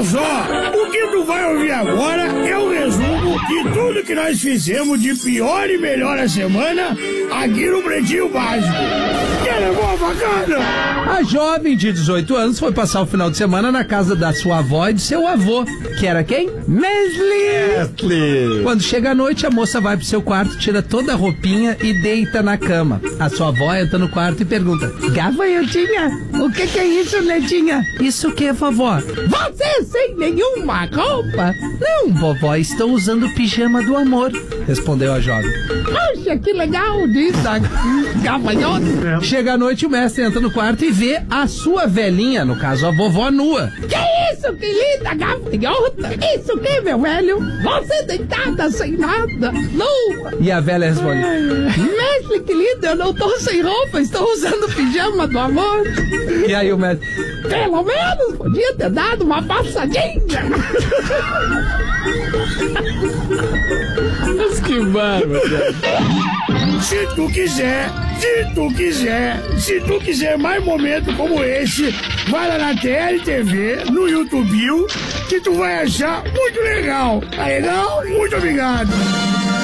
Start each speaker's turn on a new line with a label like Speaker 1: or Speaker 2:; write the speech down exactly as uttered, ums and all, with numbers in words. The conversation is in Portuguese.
Speaker 1: Olha só, o que tu vai ouvir agora é o resumo de tudo que nós fizemos de pior e melhor a semana aqui no Pretinho Básico. Quem levou a facada?
Speaker 2: A jovem de dezoito anos foi passar o final de semana na casa da sua avó e do seu avô, que era quem? Mesli! Quando chega a noite, a moça vai pro seu quarto, tira toda a roupinha e deita na cama. A sua avó entra no quarto e pergunta: Gavanhotinha, o que que é isso, netinha? Isso o que, vovó? Você sem nenhuma roupa? Não, vovó, estou usando o pijama do amor, respondeu a jovem. Poxa, que legal, diz a gafanhota. Chega a noite, o mestre entra no quarto e vê a sua velhinha, no caso a vovó, nua. Que isso, que linda gafanhota? Isso que, meu velho? Você deitada sem nada, nua. E a velha responde: mestre, que lindo, eu não tô sem roupa, estou usando o pijama do amor. E aí o mestre: pelo menos podia ter dado uma passadinha. Mas que bárbaro.
Speaker 1: Se tu quiser, se tu quiser, se tu quiser mais momentos como esse, vai lá na T L T V, no YouTube, que tu vai achar muito legal. Tá legal? Muito obrigado.